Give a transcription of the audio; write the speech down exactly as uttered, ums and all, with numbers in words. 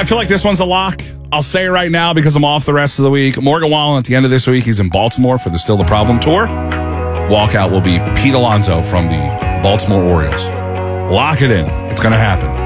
I feel like this one's a lock. I'll say it right now because I'm off the rest of the week. Morgan Wallen at the end of this week, he's in Baltimore for the Still the Problem tour. Walkout will be Pete Alonso from the Baltimore Orioles. Lock it in. It's going to happen.